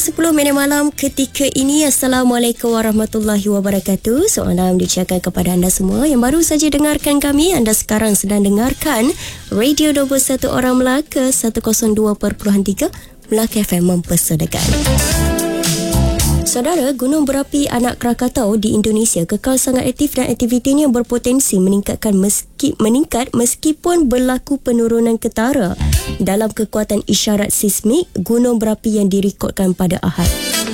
10 minit malam ketika ini. Assalamualaikum warahmatullahi wabarakatuh. Salam diucapkan kepada anda semua yang baru saja dengarkan kami. Anda sekarang sedang dengarkan Radio Nombor 1 Orang Melaka 102.3 Melaka FM mempersadakan. Saudara, gunung berapi anak Krakatau di Indonesia kekal sangat aktif dan aktivitinya berpotensi meningkat meskipun berlaku penurunan ketara dalam kekuatan isyarat seismik gunung berapi yang direkodkan pada Ahad.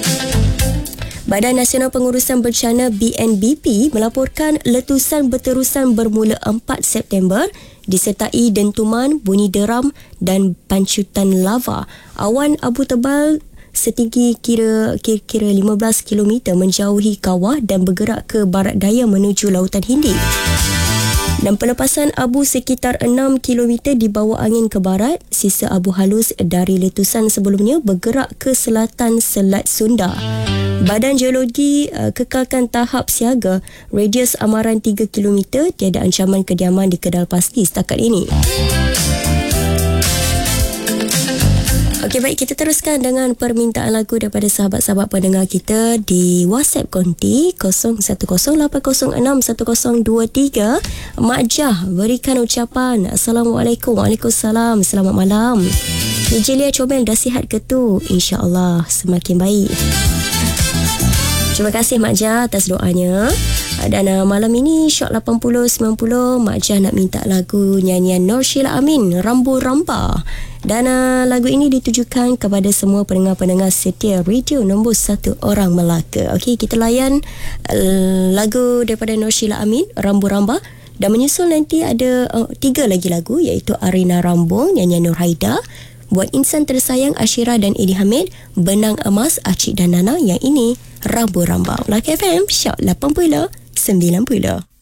Badan Nasional Pengurusan Bencana BNBP melaporkan letusan berterusan bermula 4 September disertai dentuman, bunyi deram dan pancutan lava. Awan abu tebal setinggi kira 15 km menjauhi kawah dan bergerak ke barat daya menuju Lautan Hindi. Dan pelepasan abu sekitar 6 km di bawah angin ke barat, sisa abu halus dari letusan sebelumnya bergerak ke selatan Selat Sunda. Badan Geologi kekalkan tahap siaga, radius amaran 3 km, tiada ancaman kediaman di kedal pasti setakat ini. Okey, baik, kita teruskan dengan permintaan lagu daripada sahabat-sahabat pendengar kita di WhatsApp konti 0108061023. Mak Jah berikan ucapan Assalamualaikum. Waalaikumsalam. Selamat malam. DJ Lia Comel dah sihat ke tu? InsyaAllah semakin baik. Terima kasih Mak Jah atas doanya. Dan malam ini Shock 80-90 Mak Jah nak minta lagu nyanyian Nur Sheila Amin, Rambu Ramba. Dan lagu ini ditujukan kepada semua pendengar-pendengar setia Radio Nombor 1 Orang Melaka. Okey, kita layan lagu daripada Nur Sheila Amin, Rambu Ramba. Dan menyusul nanti ada 3 lagi lagu, iaitu Arina Rambung, nyanyian Nur Haida, Buat Insan Tersayang Ashira dan Eddie Hamid, Benang Emas Acik dan Nana. Yang ini Rambu Ramba. Melaka FM, Shock 80-90.